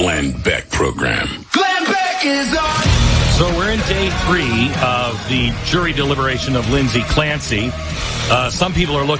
Glenn Beck program. Glenn Beck is on. So we're in day 3 of the jury deliberation of Lindsay Clancy. Some people are looking